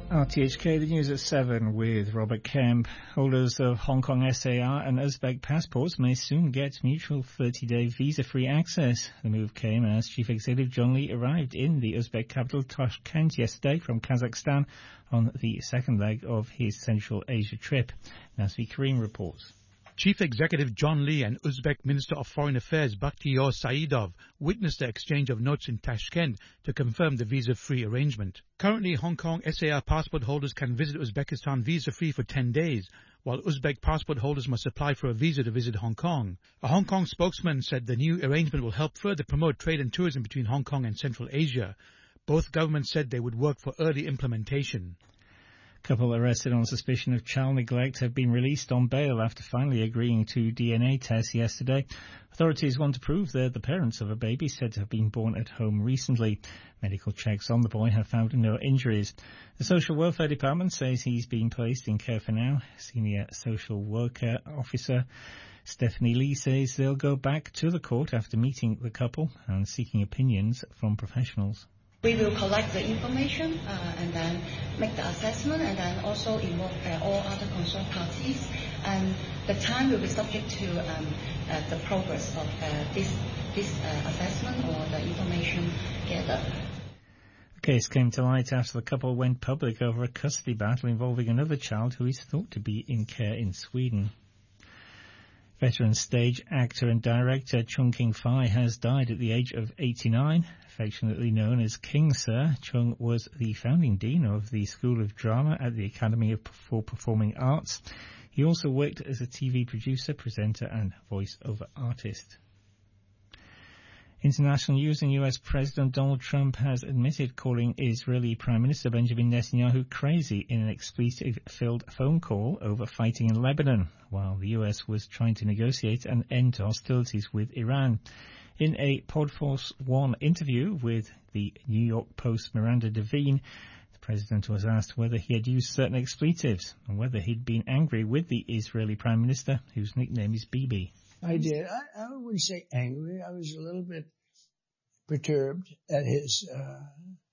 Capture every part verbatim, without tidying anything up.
R T H K, the news at seven with Robert Kemp. Holders of Hong Kong S A R and Uzbek passports may soon get mutual thirty-day visa-free access. The move came as Chief Executive John Lee arrived in the Uzbek capital Tashkent yesterday from Kazakhstan on the second leg of his Central Asia trip. Nasvi Karim reports. Chief Executive John Lee and Uzbek Minister of Foreign Affairs Bakhtiyor Saidov witnessed the exchange of notes in Tashkent to confirm the visa-free arrangement. Currently, Hong Kong S A R passport holders can visit Uzbekistan visa-free for ten days, while Uzbek passport holders must apply for a visa to visit Hong Kong. A Hong Kong spokesman said the new arrangement will help further promote trade and tourism between Hong Kong and Central Asia. Both governments said they would work for early implementation. Couple arrested on suspicion of child neglect have been released on bail after finally agreeing to D N A tests yesterday. Authorities want to prove they're the parents of a baby said to have been born at home recently. Medical checks on the boy have found no injuries. The Social Welfare Department says he's been placed in care for now. Senior Social Worker Officer Stephanie Lee says they'll go back to the court after meeting the couple and seeking opinions from professionals. We will collect the information uh, and then make the assessment and then also involve uh, all other concerned parties. And the time will be subject to um, uh, the progress of uh, this, this uh, assessment or the information gathered. The case came to light after the couple went public over a custody battle involving another child who is thought to be in care in Sweden. Veteran stage actor and director Chung King-fai has died at the age of eighty-nine. Affectionately known as King Sir, Chung was the founding dean of the School of Drama at the Academy for Performing Arts. He also worked as a T V producer, presenter and voice-over artist. International news. And U S President Donald Trump has admitted calling Israeli Prime Minister Benjamin Netanyahu crazy in an expletive-filled phone call over fighting in Lebanon, while the U S was trying to negotiate an end to hostilities with Iran. In a Podforce One interview with the New York Post Miranda Devine, the president was asked whether he had used certain expletives and whether he'd been angry with the Israeli Prime Minister, whose nickname is Bibi. I did. I, I wouldn't say angry. I was a little bit perturbed at his uh,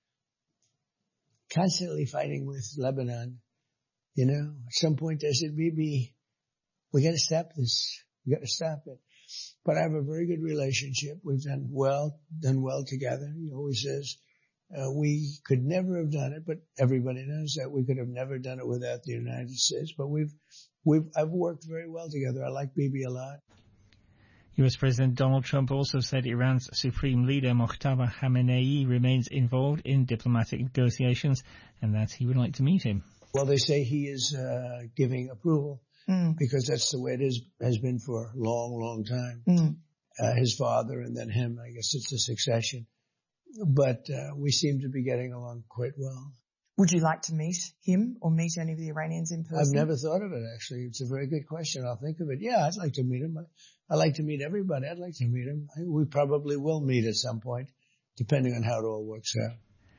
constantly fighting with Lebanon. You know, at some point I said, Bibi, we got to stop this. We got to stop it. But I have a very good relationship. We've done well, done well together. He always says, uh, we could never have done it, but everybody knows that we could have never done it without the United States. But we've, we've, I've worked very well together. I like Bibi a lot. U S President Donald Trump also said Iran's supreme leader Mojtaba Khamenei remains involved in diplomatic negotiations and that he would like to meet him. Well, they say he is uh, giving approval mm. because that's the way it is, has been for a long, long time. Mm. Uh, his father and then him, I guess it's a succession. But uh, we seem to be getting along quite well. Would you like to meet him or meet any of the Iranians in person? I've never thought of it, actually. It's a very good question. I'll think of it. Yeah, I'd like to meet him. I, I like to meet everybody. I'd like to meet him. I, we probably will meet at some point, depending on how it all works out.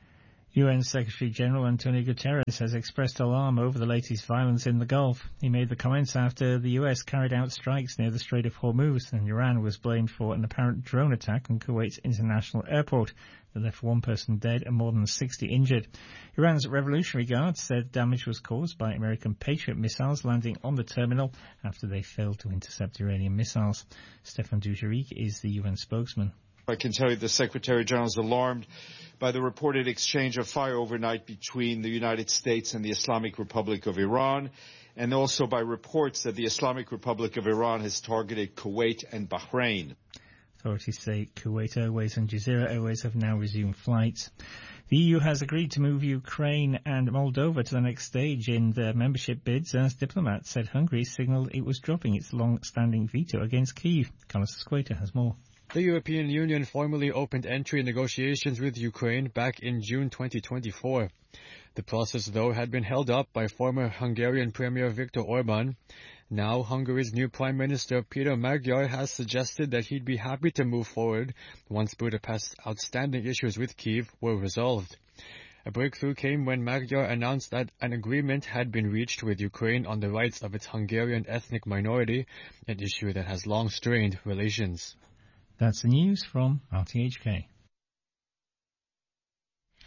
U N Secretary General Antonio Guterres has expressed alarm over the latest violence in the Gulf. He made the comments after the U S carried out strikes near the Strait of Hormuz and Iran was blamed for an apparent drone attack on Kuwait's international airport that left one person dead and more than sixty injured. Iran's Revolutionary Guard said damage was caused by American Patriot missiles landing on the terminal after they failed to intercept Iranian missiles. Stefan Dujarric is the U N spokesman. I can tell you the Secretary General is alarmed by the reported exchange of fire overnight between the United States and the Islamic Republic of Iran, and also by reports that the Islamic Republic of Iran has targeted Kuwait and Bahrain. Authorities say Kuwait Airways and Jazeera Airways have now resumed flights. The E U has agreed to move Ukraine and Moldova to the next stage in their membership bids as diplomats said Hungary signalled it was dropping its long-standing veto against Kyiv. Carlos Escueta has more. The European Union formally opened entry negotiations with Ukraine back in June twenty twenty-four. The process, though, had been held up by former Hungarian Premier Viktor Orban. Now, Hungary's new Prime Minister Peter Magyar has suggested that he'd be happy to move forward once Budapest's outstanding issues with Kyiv were resolved. A breakthrough came when Magyar announced that an agreement had been reached with Ukraine on the rights of its Hungarian ethnic minority, an issue that has long strained relations. That's the news from R T H K.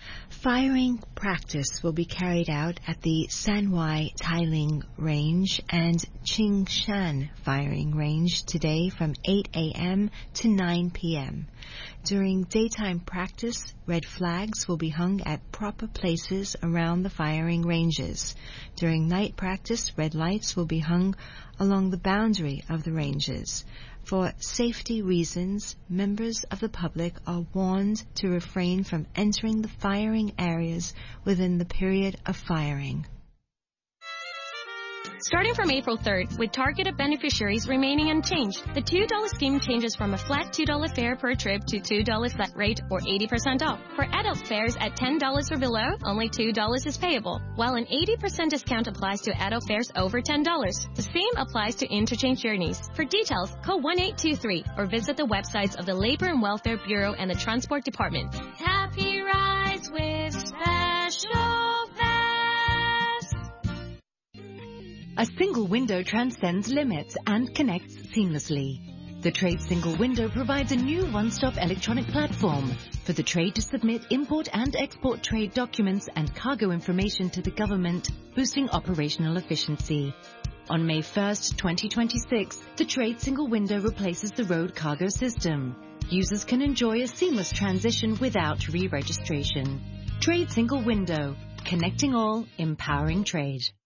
Firing practice will be carried out at the Sanwai Tailing Range and Qingshan Firing Range today from eight a.m. to nine p.m. During daytime practice, red flags will be hung at proper places around the firing ranges. During night practice, red lights will be hung along the boundary of the ranges. For safety reasons, members of the public are warned to refrain from entering the firing areas within the period of firing. Starting from April third, with targeted beneficiaries remaining unchanged, the two dollar scheme changes from a flat two dollar fare per trip to two dollar flat rate or eighty percent off. For adult fares at ten dollars or below, only two dollars is payable, while an eighty percent discount applies to adult fares over ten dollars. The same applies to interchange journeys. For details, call one eight two three or visit the websites of the Labor and Welfare Bureau and the Transport Department. Happy rides with special. A single window transcends limits and connects seamlessly. The Trade Single Window provides a new one-stop electronic platform for the trade to submit import and export trade documents and cargo information to the government, boosting operational efficiency. On May first, twenty twenty-six, the Trade Single Window replaces the road cargo system. Users can enjoy a seamless transition without re-registration. Trade Single Window, connecting all, empowering trade.